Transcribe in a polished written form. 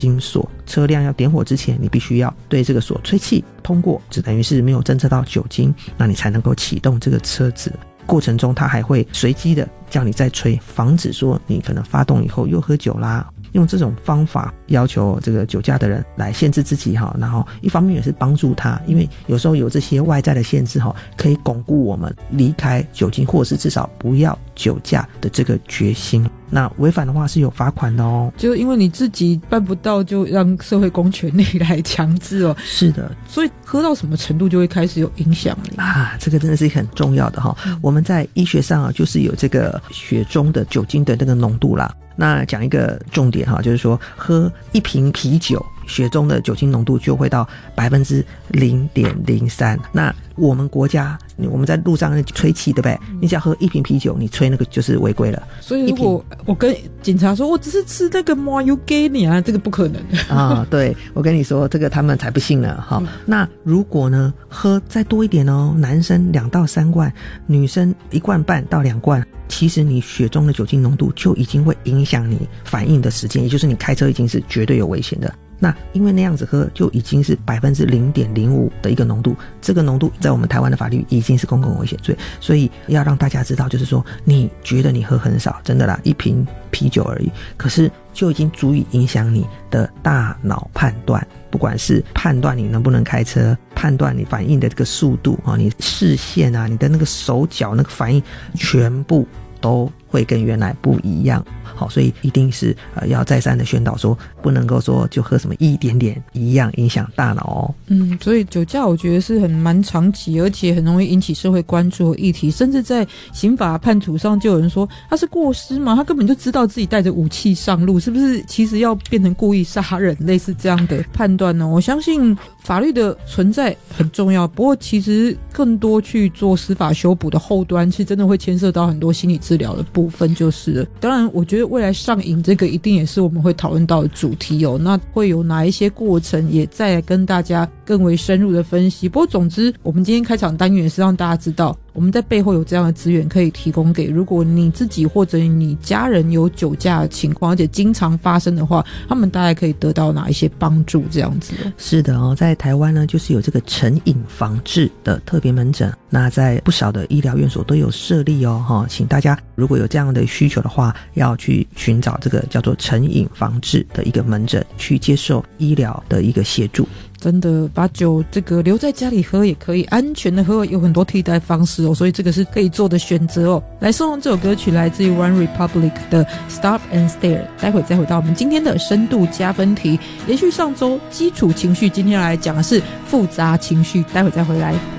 金锁，车辆要点火之前，你必须要对这个锁吹气，通过只等于是没有侦测到酒精，那你才能够启动这个车子。过程中它还会随机的叫你再吹，防止说你可能发动以后又喝酒啦。用这种方法要求这个酒驾的人来限制自己哈，然后一方面也是帮助他，因为有时候有这些外在的限制哈，可以巩固我们离开酒精或者是至少不要酒驾的这个决心。那违反的话是有罚款的哦， 就因为你自己办不到，就让社会公权力来强制哦。 是的， 所以喝到什么程度就会开始有影响了啊，这个真的是很重要的哈。我们在医学上啊，就是有这个血中的酒精的那个浓度啦。那讲一个重点哈，就是说喝一瓶啤酒，血中的酒精浓度就会到 0.03%。那我们国家我们在路上吹气对不对？你只要喝一瓶啤酒，你吹那个就是违规了。 所以如果我跟警察说我只是吃那个麻油给你啊，这个不可能啊。对，我跟你说这个他们才不信呢哈。那如果呢喝再多一点哦，男生2到3罐，女生1罐半到2罐，其实你血中的酒精浓度就已经会影响你反应的时间，也就是你开车已经是绝对有危险的。那因为那样子喝就已经是 0.05% 的一个浓度，这个浓度在我们台湾的法律已经是公共危险罪，所以要让大家知道，就是说你觉得你喝很少，真的啦，一瓶啤酒而已，可是就已经足以影响你的大脑判断，不管是判断你能不能开车，判断你反应的这个速度啊，你视线啊，你的那个手脚那个反应，全部都会跟原来不一样。好，所以一定是要再三的宣导说，不能够说就喝什么一点点一样影响大脑哦。 所以酒驾我觉得是蛮长期，而且很容易引起社会关注的议题，甚至在刑法判处上就有人说他是过失嘛，他根本就知道自己带着武器上路，是不是其实要变成故意杀人，类似这样的判断呢？我相信法律的存在很重要，不过其实更多去做司法修补的后端，其实真的会牵涉到很多心理治疗的部分就是了。当然我觉得未来上瘾这个一定也是我们会讨论到的主题哦，那会有哪一些过程也再来跟大家更为深入的分析。不过总之我们今天开场单元是让大家知道我们在背后有这样的资源可以提供给如果你自己或者你家人有酒驾的情况，而且经常发生的话，他们大概可以得到哪一些帮助这样子。 是的哦，在台湾呢就是有这个成瘾防治的特别门诊，那在不少的医疗院所都有设立哦，请大家如果有这样的需求的话，要去寻找这个叫做成瘾防治的一个门诊，去接受医疗的一个协助。 真的把酒这个留在家里喝也可以，安全的喝，有很多替代方式哦，所以这个是可以做的选择哦。来送这首歌曲来自于 One Republic 的 Stop and Stare， 待会再回到我们今天的深度加分题，延续上周基础情绪，今天来讲的是复杂情绪，待会再回来。